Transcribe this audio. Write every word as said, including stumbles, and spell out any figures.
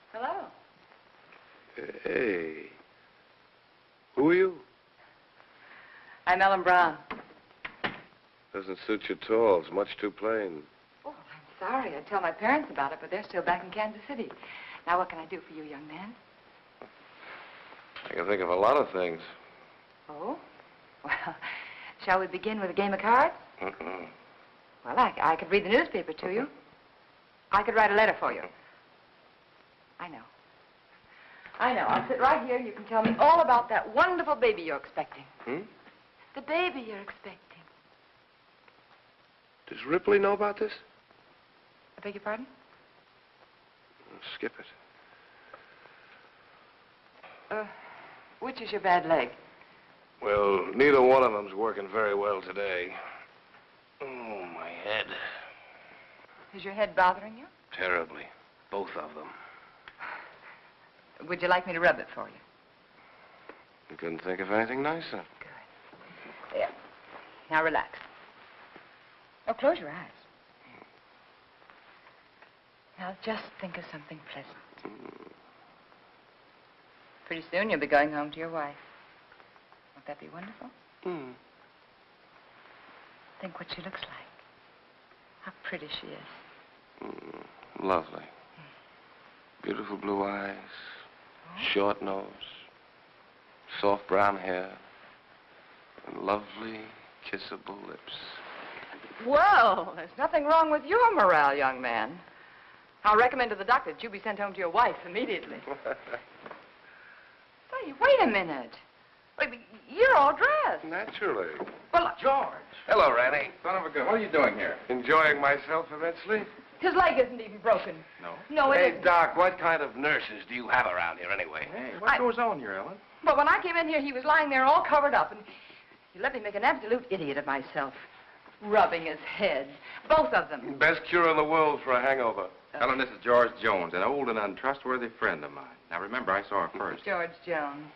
Hello. Hey. Who are you? I'm Ellen Brown. Doesn't suit you at all. It's much too plain. Oh, I'm sorry. I'd tell my parents about it, but they're still back in Kansas City. Now, what can I do for you, young man? I can think of a lot of things. Oh? Well, shall we begin with a game of cards? Mm-mm. Well, I, I could read the newspaper to you. I could write a letter for you. I know. I know. I'll sit right here and you can tell me all about that wonderful baby you're expecting. Hmm? The baby you're expecting. Does Ripley know about this? I beg your pardon? Skip it. Uh, which is your bad leg? Well, neither one of them's working very well today. Oh, my head. Is your head bothering you? Terribly. Both of them. Would you like me to rub it for you? You couldn't think of anything nicer. Good. There. Now relax. Oh, close your eyes. Now just think of something pleasant. Mm. Pretty soon you'll be going home to your wife. Won't that be wonderful? Mm. Think what she looks like. How pretty she is. Mm. Lovely. Beautiful blue eyes. Oh? Short nose. Soft brown hair. And lovely, kissable lips. Well, there's nothing wrong with your morale, young man. I'll recommend to the doctor that you be sent home to your wife immediately. Hey, wait a minute. Wait, you're all dressed. Naturally. Well, George. Hello, Ranny. Son of a gun. What are you doing here? Enjoying myself immensely? his leg isn't even broken. No? No, it Hey, isn't. Doc, what kind of nurses do you have around here anyway? Hey, what I- goes on here, Ellen? But when I came in here, he was lying there all covered up, and he let me make an absolute idiot of myself. Rubbing his head. Both of them. Best cure in the world for a hangover. Ellen, this is George Jones, an old and untrustworthy friend of mine. Now, remember, I saw her first. George Jones.